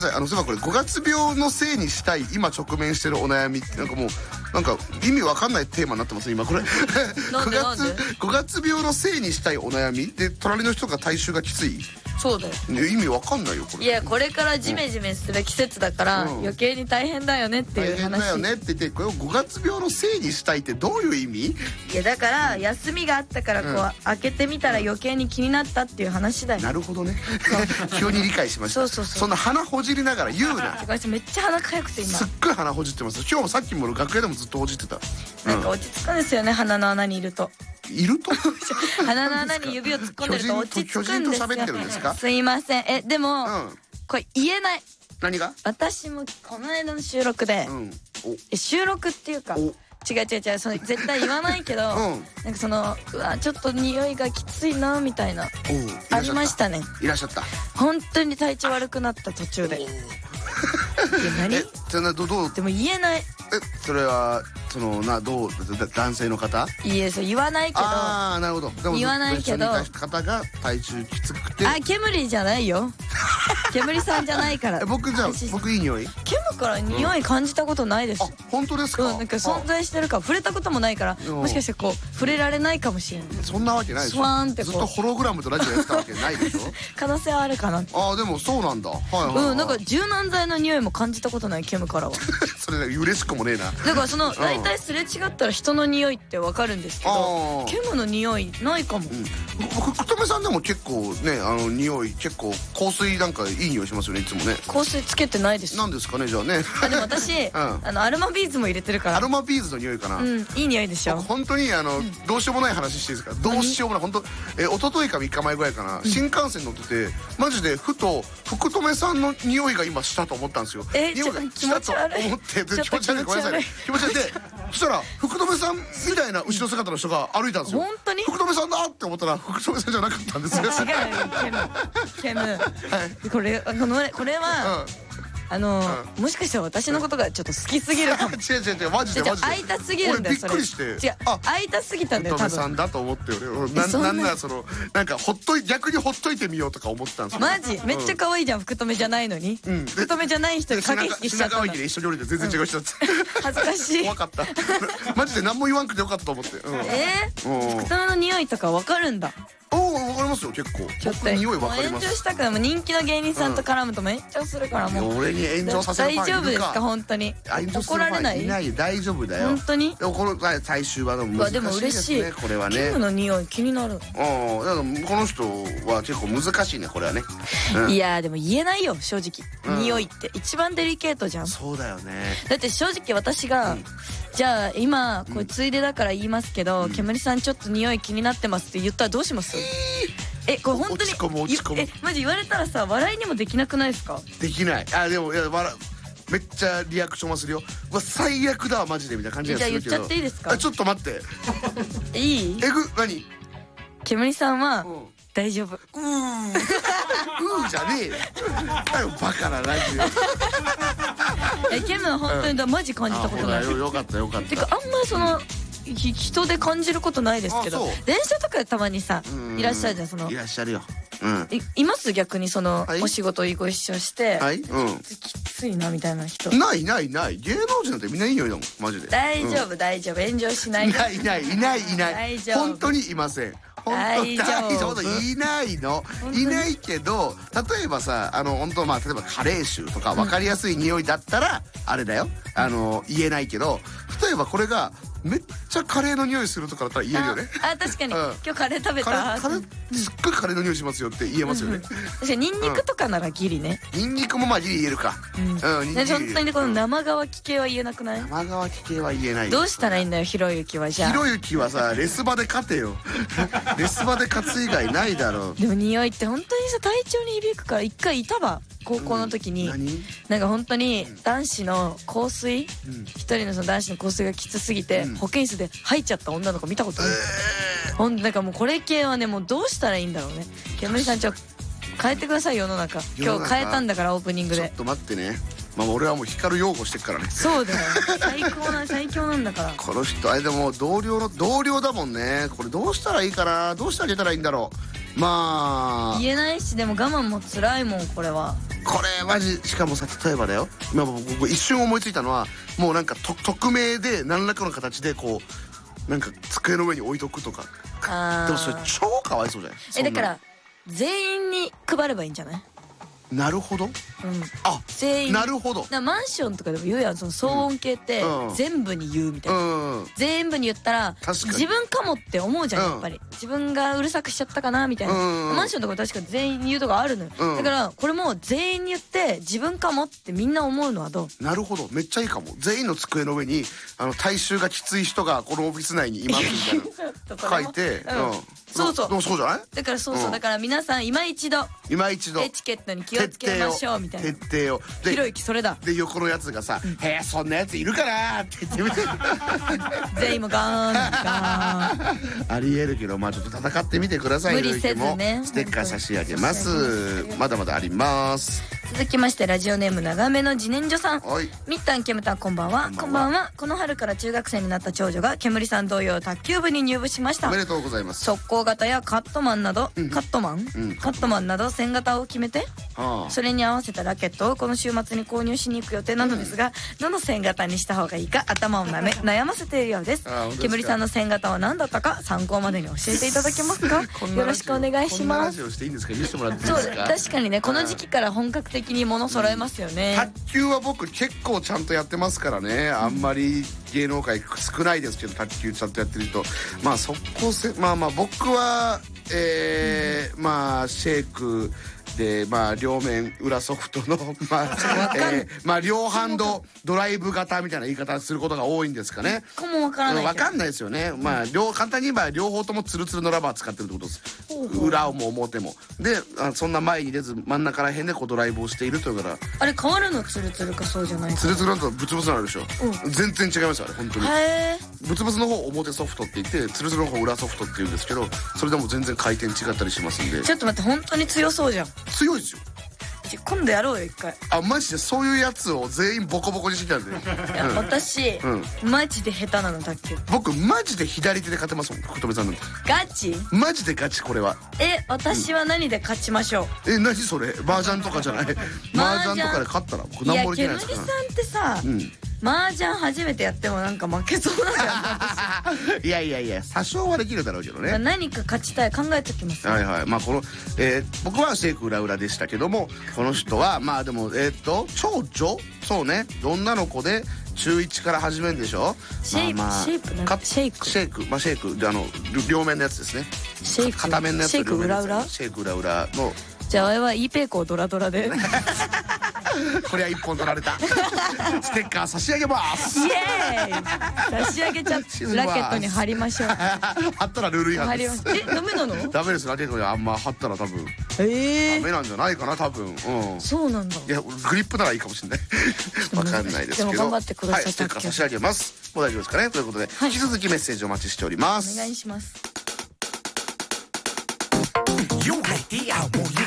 そういえばこれ5月病のせいにしたい今直面してるお悩みってなんかもうなんか意味わかんないテーマになってます今これ5月病のせいにしたいお悩みで隣の人が体臭がきつい。 そうだよ、 意味わかんないよこれ。 いやこれからジメジメする季節だから、余計に大変だよねっていう話。 大変だよねって言ってこれを5月病のせいにしたいってどういう意味？ いやだから休みがあったからこう、開けてみたら余計に気になったっていう話だよ。 なるほどね急に理解しました。 そうそんな鼻ほじりながら言うな。 めっちゃ鼻かゆくて今すっごい鼻ほじってます。今日もさっきも楽屋でもずっとほじってた。 なんか落ち着くんですよね、鼻の穴にいると。鼻の穴に指を突っ込んでると落ち着くんですよ。 巨人と喋ってるんですか？ すいません。でも、これ言えない。 何が？ 私もこの間の収録で、収録っていうか違うその絶対言わないけど、なんかそのうわちょっと匂いがきついなみたいなありましたね。 いらっしゃった。 本当に体調悪くなった途中で。 何？どう？ でも言えない。 それはそのどう男性の方？ いえそう言わないけど。 ああなるほど。 言わないけど。 方が体重きつくて。 煙じゃないよ。煙さんじゃないから。 僕いい匂い？ 煙から匂い感じたことないです。 本当ですか？ なんか存在してるから触れたこともないからもしかしてこう触れられないかもしれない。 そんなわけないでしょ。 スワーンってこうずっとホログラムとラジオやってたわけないでしょ。 可能性はあるかな。 でもそうなんだ。 なんか柔軟剤の匂いも感じたことない煙からは。それ嬉しくもねえな。 だからその大体すれ違ったら人の匂いってわかるんですけど、煙の匂いないかも。 福留さんでも結構ね匂い結構香水なんかいい匂いしますよねいつもね。 香水つけてないです。 なんですかねじゃあね。 でも私アロマビーズも入れてるから。 アロマビーズの匂いかな。 いい匂いでしょ。 本当にどうしようもない話していいですか？どうしようもない本当一昨日か3日前ぐらいかな新幹線乗っててマジでふと福留さんの匂いが今したと思ったんですよ。 匂いがしたと思って気持ち悪いごめんなさい気持ち悪いでそしたら福留さんみたいな後ろ姿の人が歩いたんですよ。 本当に？ 福留さんだって思ったら福留さんじゃなかったんですよ。 違うケムこれはもしかしたら私のことがちょっと好きすぎるかも。 違うマジで会いたすぎるんだよそれ。 びっくりして。 違う会いたすぎたんだよ多分。福留さんだと思ってなんならなんか逆にほっといてみようとか思ってたんですよ。 マジめっちゃ可愛いじゃん福留じゃないのに。福留じゃない人に駆け引きしちゃったんだ。 品川駅で一緒に降りて全然違う人だった。 恥ずかしい。 怖かった。マジで何も言わんくてよかったと思って。 福留の匂いとかわかるんだ。 わかりますよ結構。 ちょっと匂いわかります。 炎上したから人気の芸人さんと絡むと炎上するからもう。 俺に炎上させるファンいるか。 大丈夫ですか本当に。怒られない？ いない大丈夫だよ。 本当に？ でもこの最終話の難しいですね。 でも嬉しい。 これはね。 ケムの匂い気になる。 だからこの人は結構難しいねこれはね。 いやでも言えないよ正直。匂いって一番デリケートじゃん。 そうだよね。 だって正直私がじゃあ今これついでだから言いますけど煙さんちょっと匂い気になってますって言ったらどうします？これ本当に落ち込むマジ言われたらさ笑いにもできなくないですか？ できない。でもめっちゃリアクションはするよ。最悪だわマジでみたいな感じがするけど。 じゃあ言っちゃっていいですか？ ちょっと待って。 いい？ 何？ 煙さんは大丈夫。 じゃねえよ。バカなラジオ。ケムは本当にマジ感じたことない。 よかった。 てかあんまその人で感じることないですけど電車とかでたまにさいらっしゃるじゃんいらっしゃるよ。 います逆にそのお仕事ご一緒してきついなみたいな人。 ない芸能人なんてみんないい匂いだもんマジで。 大丈夫炎上しない。 いない本当にいません。大丈夫いないけど例えばさ本当例えば加齢臭とか分かりやすい匂いだったらあれだよ言えないけど例えばこれがめっちゃカレーの匂いするとかだったら言えるよね。 確かに今日カレー食べた。 すっごいカレーの匂いしますよって言えますよね。 確かにニンニクとかならギリね。 ニンニクもギリ言えるか。 本当にこの生乾き系は言えなくない？ 生乾き系は言えない。 どうしたらいいんだよひろゆきは。じゃあひろゆきはさレス場で勝てよ。レス場で勝つ以外ないだろう。 でも匂いって本当にさ体調に響くから一回いたわ高校の時に。なんか本当に男子の香水一人のその男子の香水がきつすぎて保健室で吐いちゃった女の子見たことない。なんかもうこれ系はねもうどうしたらいいんだろうね。煙さん変えてください世の中。今日変えたんだからオープニングで。 ちょっと待ってね。俺はもう光擁護してるからね。 そうだよ最強なんだから。 この人でも同僚だもんね。これどうしたらいいかな。どうしてあげたらいいんだろう。 言えないしでも我慢も辛いもんこれは。 これマジ、しかもさ、例えばだよ、今僕一瞬思いついたのは、もうなんか匿名で何らかの形でこうなんか机の上に置いとくとか。でもそれ超かわいそうじゃない。 だから全員に配ればいいんじゃない？ なるほど。あ、 全員。 なるほど。 マンションとかでも言うやん、その騒音系って全部に言うみたいな。全部に言ったら自分かもって思うじゃん、やっぱり。自分がうるさくしちゃったかなみたいな。マンションとか確か全員に言うとかあるのよ。だからこれも全員に言って自分かもってみんな思うのはどう？ なるほど、めっちゃいいかも。全員の机の上に体臭がきつい人がこのオフィス内にいますみたいな書いて、 そうそう。 そうじゃない？ だからそうそう、だから皆さん今一度エチケットに気をつけましょうみたいな。 徹底を。 ひろゆきそれだ。 で横のやつがさ「へえ、そんなやついるかな」って言ってみて全員もガーンガーン。 ありえるけど、まあちょっと戦ってみてください。 無理せずね。 ステッカー差し上げます。まだまだあります。 続きましてラジオネーム長めの自然薯さん。みったん、けむたん、こんばんは。こんばんは。この春から中学生になった長女が煙さん同様卓球部に入部しました。 おめでとうございます。 速攻型やカットマンなどカットマンなど線型を決めて、それに合わせたラケットをこの週末に購入しに行く予定なのですが、どの線型にした方がいいか頭を悩ませているようです。煙さんの線型は何だったか参考までに教えていただけますか？よろしくお願いします。 こんなラジオしていいんですか？見せてもらっていいですか？ 確かにね、この時期から本格的に物揃えますよね。 卓球は僕結構ちゃんとやってますからね。あんまり芸能界少ないですけど、卓球ちゃんとやってる人、まあ速攻戦、まあ僕はまあシェイクで、まあ両面裏ソフトのまあ両ハンドドライブ型みたいな言い方することが多いんですかね。 こもわからない。 わかんないですよね。まあ簡単に言えば両方ともツルツルのラバー使ってるってことです。裏も表もで、そんな前に出ず真ん中ら辺でこうドライブをしているというから。 あれ変わるの？ツルツルかそうじゃないか。 ツルツルだとブツブツになるでしょ。全然違いますよ、あれ本当に。ブツブツの方表ソフトって言って、ツルツルの方裏ソフトって言うんですけど、それでも全然回転違ったりしますんで。 ちょっと待って、本当に強そうじゃん。 強いですよ。 今度やろうよ一回。 マジでそういうやつを全員ボコボコにしてきたんで。 いや、私マジで下手なの卓球。 僕マジで左手で勝てますもん、福留さんなんて。 ガチ？ マジでガチ、これは。 私は何で勝ちましょう？ 何それ？麻雀とかじゃない？麻雀とかで勝ったら僕何もできないですから。 煙さんってさ、麻雀初めてやってもなんか負けそうなんだよいや詐称はできるだろうけどね。 何か勝ちたい、考えときます。 はいはい。まあこの僕はシェイク裏裏でしたけども、この人はまあでも長女、そうね、女の子で中1から始めるんでしょ。 シェイクまあシシェイクで両面のやつですね。 シェイク片面のやつ。 シェイク裏裏。 シェイク裏裏の。 じゃああれは E ペイコードラドラでこれは1本取られた。ステッカー差し上げます。 イエーイ。差し上げちゃってラケットに貼りましょう。 貼ったらルール違反です。 ダメなの？ ダメです。ラケットにあんま貼ったら多分ダメなんじゃないかな、多分。 そうなんだ。 いや、グリップならいいかもしれない。わかんないですけど。 でも頑張ってください。 ステッカー差し上げます。もう大丈夫ですかね。ということで引き続きメッセージお待ちしております。 お願いします。